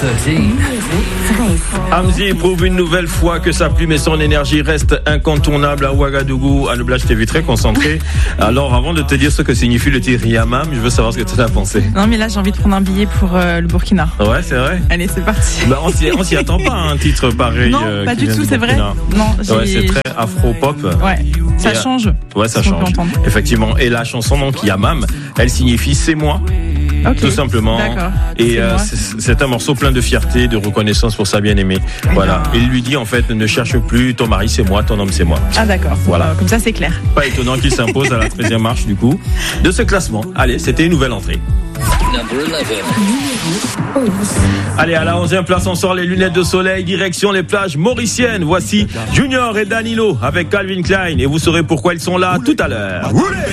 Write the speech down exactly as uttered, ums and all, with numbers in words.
Hamzy prouve une nouvelle fois que sa plume et son énergie restent incontournables à Ouagadougou. Anne-Blanche, je t'ai vu très concentré. Alors, avant de te dire ce que signifie le titre Yamam, je veux savoir ce que tu as pensé. Non, mais là, j'ai envie de prendre un billet pour euh, le Burkina. Ouais, c'est vrai. Allez, c'est parti. Bah, on s'y, on s'y attend pas à un titre pareil. Non, euh, pas du tout, c'est vrai. Non, ouais, c'est très afro-pop. Ouais, ça et change. Ouais, ça change. Effectivement. Et la chanson, donc, Yamam, elle signifie c'est moi. Okay. Tout simplement. D'accord. Et euh, c'est, c'est un morceau plein de fierté, de reconnaissance pour sa bien-aimée. Voilà. Et il lui dit en fait, ne cherche plus, ton mari c'est moi, ton homme c'est moi. Ah d'accord. Voilà. Euh, comme ça c'est clair. Pas étonnant qu'il s'impose à la treizième marche du coup de ce classement. Allez, c'était une nouvelle entrée. Allez, à la onzième place, on sort les lunettes de soleil, direction les plages mauriciennes. Voici Junior et Danilo avec Calvin Klein. Et vous saurez pourquoi ils sont là tout à l'heure.